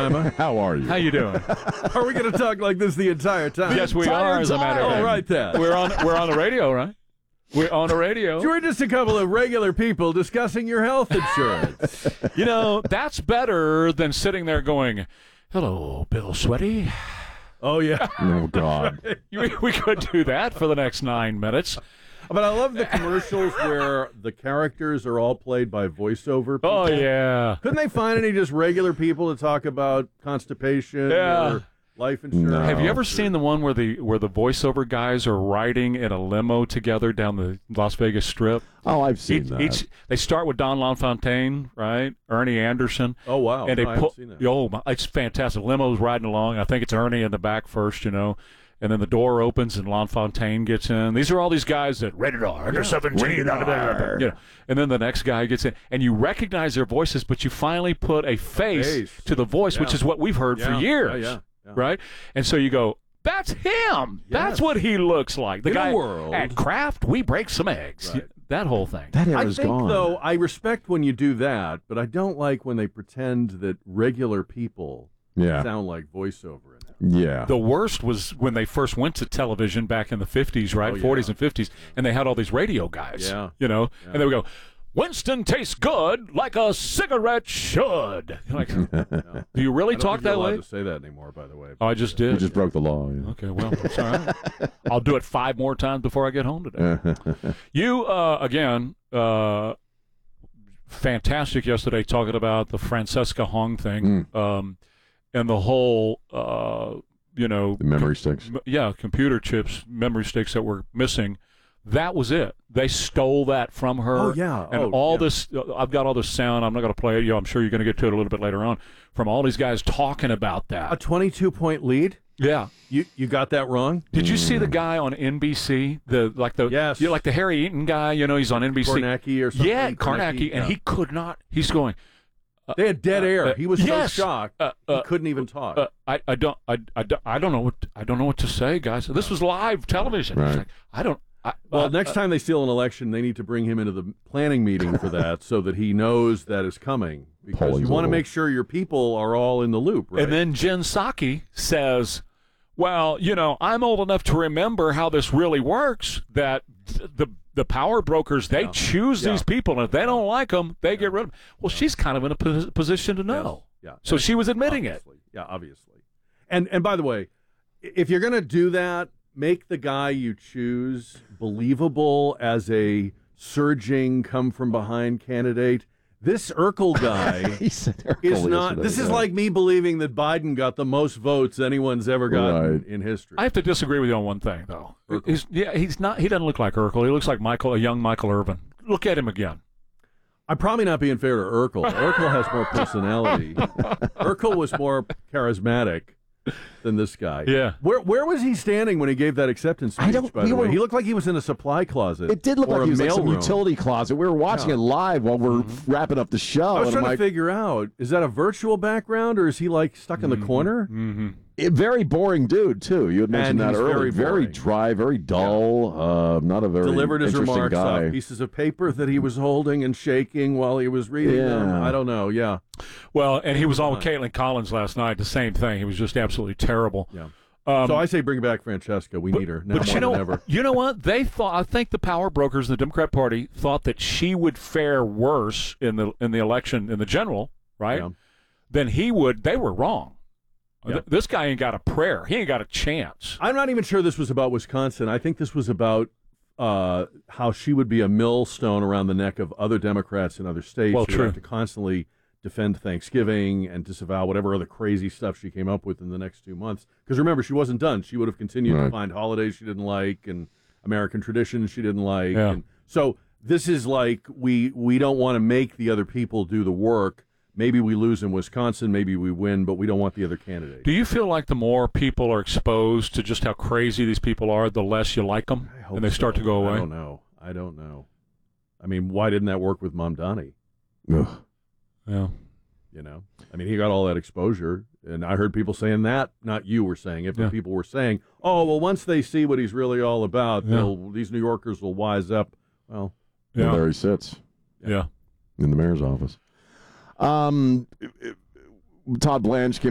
Jemima. How are you? How you doing? Are we going to talk like this the entire time? Yes, we are, as a matter of fact. All right, then. We're on the radio, right? We're on the radio. We're just a couple of regular people discussing your health insurance. You know, that's better than sitting there going, hello, Bill Sweaty. Oh, yeah. Oh, God. We could do that for the next 9 minutes. But I love the commercials where the characters are all played by voiceover people. Oh, yeah. Couldn't they find any just regular people to talk about constipation or life insurance? No. Have you ever seen the one where the voiceover guys are riding in a limo together down the Las Vegas Strip? Oh, I've seen that. They start with Don LaFontaine, right? Ernie Anderson. Oh, wow. And they I haven't seen that. It's fantastic. Limo's riding along. I think it's Ernie in the back first, and then the door opens and LaFontaine gets in. These are all these guys that rated R, under 17. Rated R. And then the next guy gets in. And you recognize their voices, but you finally put a face to the voice, which is what we've heard for years. Yeah. Right? And so you go, that's him. That's what he looks like. The In guy a world. at Kraft, we break some eggs. Right. That whole thing. That I era's think, gone. though, I respect when you do that, but I don't like when they pretend that regular people sound like voiceover in it. Yeah. The worst was when they first went to television back in the 50s, right? Oh, yeah. 40s and 50s, and they had all these radio guys, Yeah. and they would go, Winston tastes good like a cigarette should. You're like, do you really I don't talk think you're that allowed way? to say that anymore, by the way. Oh, I just You did. just broke the law. Yeah. Okay, well, it's all right. I'll do it 5 more times before I get home today. You, again, fantastic yesterday talking about the Francesca Hong thing and the whole, The memory sticks. computer chips, memory sticks that were missing. That was it. They stole that from her. Oh, yeah. And this, I've got all this sound. I'm not going to play it. I'm sure you're going to get to it a little bit later on from all these guys talking about that. A 22-point lead? Yeah. You got that wrong? Did you see the guy on NBC? Yes. Like the Harry Eaton guy, he's on NBC. Kornacki or something? Yeah, Kornacki, and he could not. He's going. They had dead air. He was so yes. shocked he couldn't even talk. I don't know what to say, guys. This was live television. Right. It's like, I don't. Well, next time they steal an election, they need to bring him into the planning meeting for that so that he knows that is coming. Because Polling's you want to a little- make sure your people are all in the loop, right? And then Jen Psaki says, well, I'm old enough to remember how this really works, that the power brokers, they choose these people, and if they don't like them, they get rid of them. Well, she's kind of in a position to know. Yeah. So she was admitting Obviously. Yeah, obviously. And by the way, if you're going to do that, make the guy you choose believable as a surging, come-from-behind candidate. This Urkel guy He said Urkel is not. yesterday, This is yeah. like me believing that Biden got the most votes anyone's ever gotten Right. in history. I have to disagree with you on one thing, though. Urkel. He's not. He doesn't look like Urkel. He looks like a young Michael Irvin. Look at him again. I'm probably not being fair to Urkel. Urkel has more personality. Urkel was more charismatic than this guy. Yeah. Where was he standing when he gave that acceptance speech, by the way? He looked like he was in a supply closet. It did look or like a he was like some mailroom. utility closet. We were watching it live while we're wrapping up the show. I was and trying I'm to like, figure out, is that a virtual background or is he like stuck in the corner? very boring dude, too. You had mentioned And that he's earlier. very boring. dry, very dull. Not a very Delivered his interesting remarks guy. off pieces of paper that he was holding and shaking while he was reading them. Yeah. I don't know, yeah. Well, and he was on with Caitlin Collins last night. The same thing. He was just absolutely terrible. Yeah. So I say bring back Francesca. We need her now But more than ever. you know what? They thought. I think the power brokers in the Democrat Party thought that she would fare worse in the election in the general, right? Yeah. Than he would. They were wrong. Yeah. This guy ain't got a prayer. He ain't got a chance. I'm not even sure this was about Wisconsin. I think this was about how she would be a millstone around the neck of other Democrats in other states Well, who true. have to constantly defend Thanksgiving and disavow whatever other crazy stuff she came up with in the next 2 months. Because remember, she wasn't done. She would have continued to Right. find holidays she didn't like and American traditions she didn't like. Yeah. And so this is like we don't want to make the other people do the work. Maybe we lose in Wisconsin, maybe we win, but we don't want the other candidate. Do you feel like the more people are exposed to just how crazy these people are, the less you like them, I hope and they start so. to go away? I don't know. I mean, why didn't that work with Mamdani? Ugh. Yeah. You know, I mean, he got all that exposure, and I heard people saying that. Not you were saying it, but Yeah. people were saying, "Oh, well, once they see what he's really all about, these New Yorkers will wise up." Well, And Yeah. there he sits Yeah. in the mayor's office. Todd Blanche came